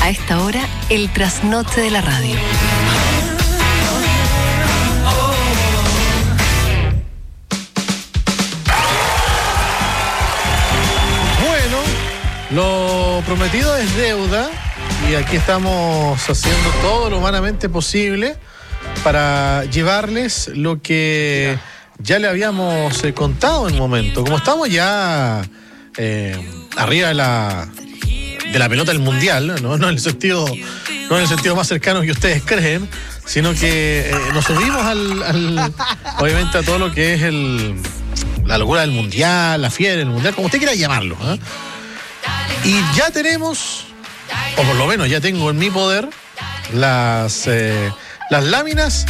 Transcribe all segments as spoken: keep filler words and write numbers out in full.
A esta hora, el trasnoche de la radio. Bueno, lo prometido es deuda y aquí estamos haciendo todo lo humanamente posible para llevarles lo que ya le habíamos eh, contado en un momento. Como estamos ya eh, arriba de la de la pelota del mundial, ¿no? No en el sentido, no en el sentido más cercano que ustedes creen, sino que eh, nos subimos al, al obviamente a todo lo que es el la locura del mundial, la fiebre del mundial, como usted quiera llamarlo, ¿eh? Y ya tenemos, o por lo menos ya tengo en mi poder, las eh, las láminas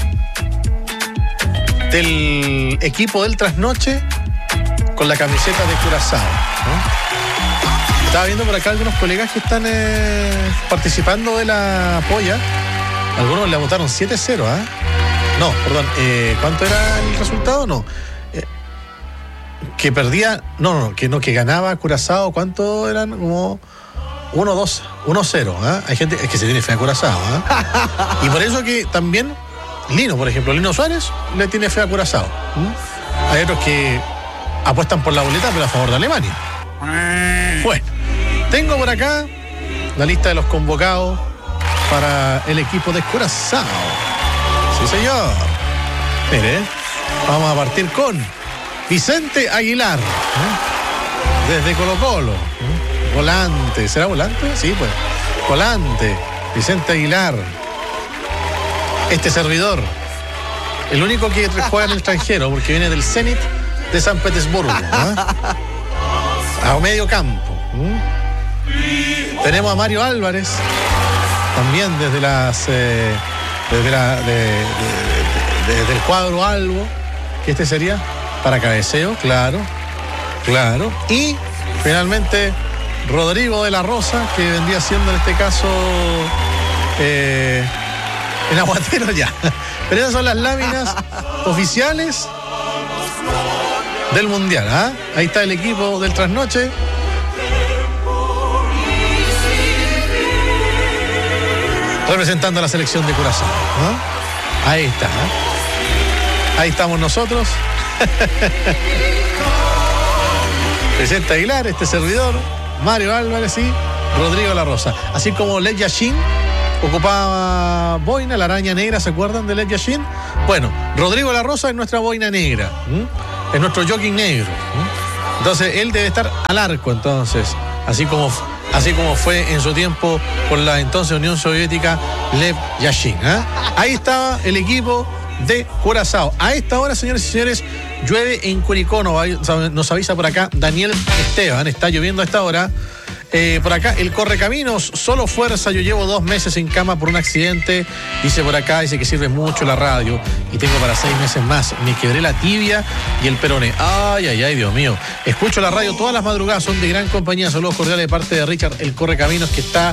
del equipo del trasnoche con la camiseta de Curazao, ¿no? Estaba viendo por acá algunos colegas que están eh, participando de la polla. Algunos le votaron siete cero, ¿ah? ¿eh? No, perdón, eh, ¿cuánto era el resultado? No. Eh, que perdía, no, no, que no, que ganaba Curazao, ¿cuánto eran? Como uno dos, uno cero, ¿eh? Hay gente que se tiene fe a Curazao, ¿eh? Y por eso que también Lino, por ejemplo, Lino Suárez le tiene fe a Curazao. ¿Mm? Hay otros que apuestan por la boleta, pero a favor de Alemania. Bueno, tengo por acá la lista de los convocados para el equipo de Curazao. Sí, señor. Mire, vamos a partir con Vicente Aguilar, ¿eh? Desde Colo Colo, ¿eh? Volante, ¿será volante? Sí, pues. Volante, Vicente Aguilar. Este servidor, el único que juega en el extranjero, porque viene del Zenit de San Petersburgo, ¿eh? A medio campo. ¿Mm? Tenemos a Mario Álvarez, también desde las eh, desde la de, de, de, de, del cuadro Albo, que este sería para cabeceo, claro, claro. Y finalmente Rodrigo de la Rosa, que vendría siendo en este caso eh, el aguatero ya. Pero esas son las láminas oficiales del mundial, ¿ah? ¿eh? Ahí está el equipo del trasnoche. Representando a la selección de Curazao, ¿eh? Ahí está, ¿eh? Ahí estamos nosotros. Vicente Aguilar, este servidor, Mario Álvarez y Rodrigo La Rosa. Así como Led Yashin ocupaba boina, la araña negra, ¿se acuerdan de Led Yashin? Bueno, Rodrigo La Rosa es nuestra boina negra, ¿eh? Es nuestro jogging negro, ¿eh? Entonces él debe estar al arco, entonces, así como, así como fue en su tiempo con la entonces Unión Soviética, Lev Yashin, ¿eh? Ahí estaba el equipo de Curazao. A esta hora, señores y señores, llueve en Curicó, nos avisa por acá Daniel Esteban, está lloviendo a esta hora. Eh, por acá, el Correcaminos, solo fuerza, yo llevo dos meses en cama por un accidente, dice por acá, dice que sirve mucho la radio y tengo para seis meses más, me quebré la tibia y el peroné, ay, ay, ay, Dios mío, escucho la radio todas las madrugadas, son de gran compañía, saludos cordiales de parte de Richard, el Correcaminos, que está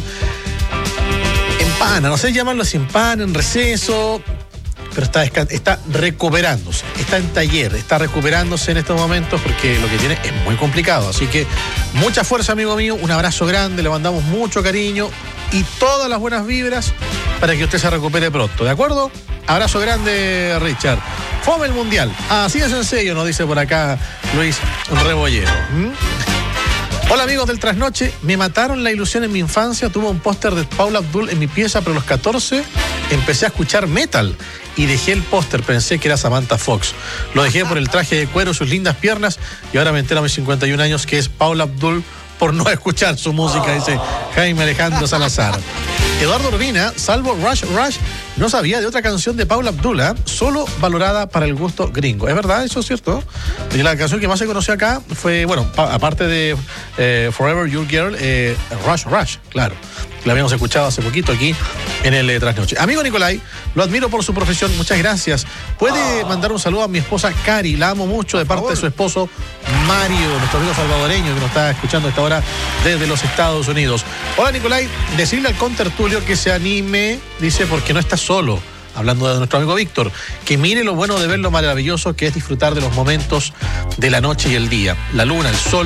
en pana, no sé llamarlo así, en pana, en receso, pero está, está recuperándose, está en taller, está recuperándose en estos momentos porque lo que tiene es muy complicado. Así que mucha fuerza, amigo mío, un abrazo grande, le mandamos mucho cariño y todas las buenas vibras para que usted se recupere pronto, ¿de acuerdo? Abrazo grande, Richard. Fome el mundial, así de sencillo, nos dice por acá Luis Rebollero. ¿Mm? Hola amigos del trasnoche, me mataron la ilusión en mi infancia, tuve un póster de Paula Abdul en mi pieza, pero a los catorce empecé a escuchar metal y dejé el póster, pensé que era Samantha Fox. Lo dejé por el traje de cuero, sus lindas piernas, y ahora me entero a mis cincuenta y un años que es Paula Abdul por no escuchar su música, dice Jaime Alejandro Salazar. Eduardo Urbina, salvo Rush Rush, no sabía de otra canción de Paula Abdul, ¿eh? Solo valorada para el gusto gringo. ¿Es verdad? ¿Eso es cierto? Y la canción que más se conoció acá fue, bueno, pa- aparte de eh, Forever Your Girl, eh, Rush Rush, claro. La habíamos escuchado hace poquito aquí en el eh, Trasnoche. Amigo Nicolai, lo admiro por su profesión, muchas gracias. ¿Puede oh. mandar un saludo a mi esposa Cari? La amo mucho, de parte favor. de su esposo Mario, nuestro amigo salvadoreño que nos está escuchando a esta hora desde los Estados Unidos. Hola Nicolai, decirle al contertulio que se anime, dice, porque no está solo. Hablando de nuestro amigo Víctor, que mire lo bueno de ver lo maravilloso que es disfrutar de los momentos de la noche y el día. La luna, el sol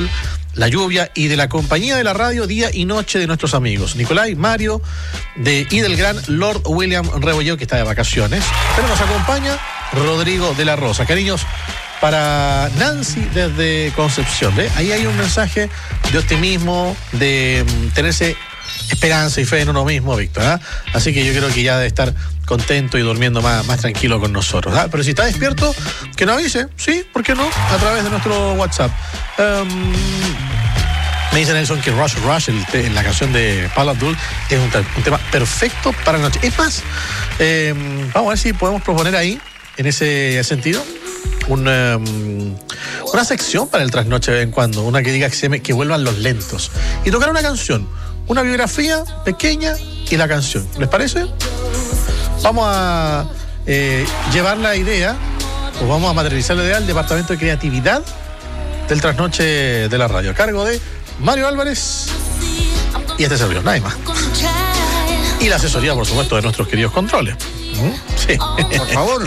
la lluvia y de la compañía de la radio día y noche de nuestros amigos Nicolai, Mario de, y del gran Lord William Rebolleo, que está de vacaciones. Pero nos acompaña Rodrigo de la Rosa. Cariños para Nancy desde Concepción. ¿Ve? Ahí hay un mensaje de optimismo, de um, tenerse esperanza y fe en uno mismo, Víctor. ¿eh? Así que yo creo que ya debe estar contento y durmiendo más, más tranquilo con nosotros. ¿eh? Pero si está despierto, que nos avise. Sí, ¿por qué no? A través de nuestro WhatsApp. Um, me dice Nelson que Rush Rush, el te, en la canción de Paula Abdul, es un, un tema perfecto para la noche. Es más, eh, vamos a ver si podemos proponer ahí, en ese sentido, un, um, una sección para el trasnoche de vez en cuando, una que diga que, se me, que vuelvan los lentos. Y tocar una canción, una biografía pequeña y la canción. ¿Les parece? Vamos a eh, llevar la idea, o vamos a materializar la idea al Departamento de Creatividad del Trasnoche de la Radio, a cargo de Mario Álvarez y este servidor, nadie más. Y la asesoría, por supuesto, de nuestros queridos controles. ¿Mm? Sí. Por favor.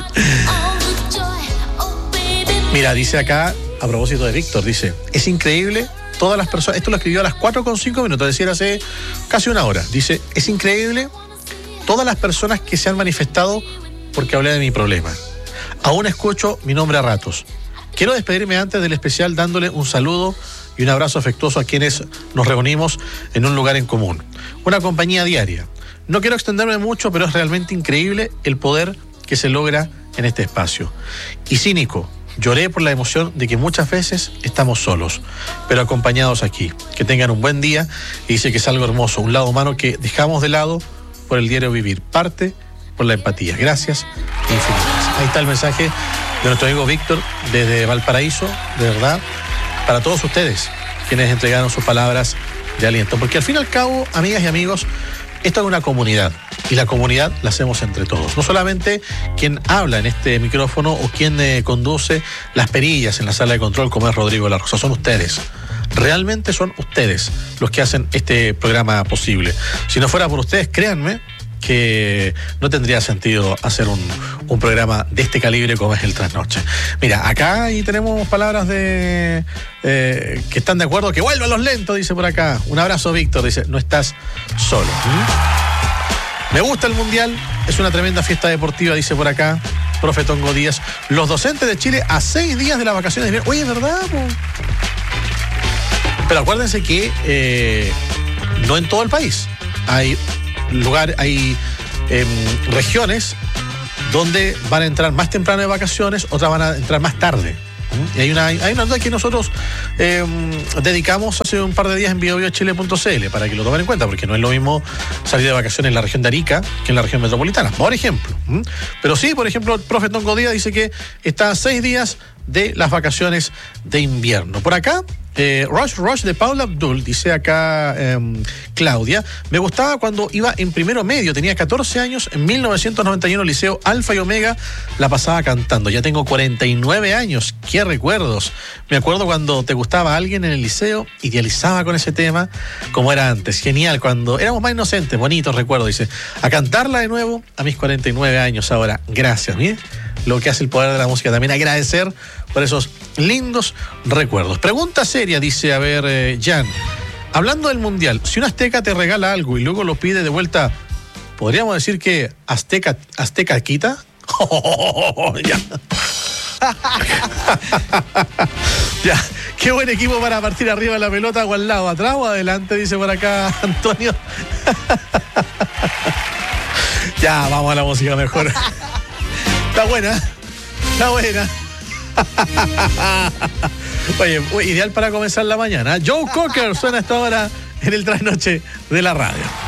Mira, dice acá, a propósito de Víctor, dice, es increíble, todas las personas, esto lo escribió a las cuatro con cinco minutos, es decir, hace casi una hora. Dice, es increíble todas las personas que se han manifestado porque hablé de mi problema. Aún escucho mi nombre a ratos. Quiero despedirme antes del especial dándole un saludo y un abrazo afectuoso a quienes nos reunimos en un lugar en común. Una compañía diaria. No quiero extenderme mucho, pero es realmente increíble el poder que se logra en este espacio. Y cínico, lloré por la emoción de que muchas veces estamos solos, pero acompañados aquí. Que tengan un buen día. Y dice que es algo hermoso, un lado humano que dejamos de lado por el diario vivir. Parte por la empatía. Gracias infinitas. Ahí está el mensaje de nuestro amigo Víctor desde Valparaíso, de verdad, para todos ustedes, quienes entregaron sus palabras de aliento. Porque al fin y al cabo, amigas y amigos, esto es una comunidad, y la comunidad la hacemos entre todos. No solamente quien habla en este micrófono o quien eh, conduce las perillas en la sala de control, como es Rodrigo de la Rosa, son ustedes. Realmente son ustedes los que hacen este programa posible. Si no fuera por ustedes, créanme que no tendría sentido hacer un, un programa de este calibre como es el Trasnoche. Mira, acá ahí tenemos palabras de eh, que están de acuerdo, que vuelvan los lentos, dice por acá. Un abrazo, Víctor, dice, no estás solo. ¿Mm? Me gusta el Mundial, es una tremenda fiesta deportiva, dice por acá profe Tongo Díaz. Los docentes de Chile a seis días de las vacaciones de invierno. Oye, ¿verdad? Po? Pero acuérdense que eh, no en todo el país. Hay lugar, hay eh, regiones donde van a entrar más temprano de vacaciones, otras van a entrar más tarde. ¿Mm? Y hay una, hay una nota que nosotros eh, dedicamos hace un par de días en bio bio chile punto c l para que lo tomen en cuenta, porque no es lo mismo salir de vacaciones en la región de Arica que en la región metropolitana, por ejemplo. ¿Mm? Pero sí, por ejemplo, el profe Tongo Díaz dice que está a seis días de las vacaciones de invierno. Por acá, Eh, Rush Rush de Paula Abdul, dice acá eh, Claudia, me gustaba cuando iba en primero medio, tenía catorce años, en mil novecientos noventa y uno, Liceo Alfa y Omega, la pasaba cantando. Ya tengo cuarenta y nueve años, qué recuerdos. Me acuerdo cuando te gustaba alguien en el liceo, idealizaba con ese tema como era antes. Genial, cuando éramos más inocentes, bonitos recuerdos, dice. A cantarla de nuevo a mis cuarenta y nueve años ahora. Gracias, ¿bien? Lo que hace el poder de la música también, agradecer por esos lindos recuerdos. Pregunta seria, dice, a ver, eh, Jan, hablando del Mundial, si un azteca te regala algo y luego lo pide de vuelta, ¿podríamos decir que azteca, azteca quita? Oh, ya. Ya, qué buen equipo para partir arriba la pelota, o al lado, atrás o adelante, dice por acá Antonio. Ya, vamos a la música mejor. Está buena, está buena. Oye, ideal para comenzar la mañana. Joe Cocker suena a esta hora en el Trasnoche de la Radio.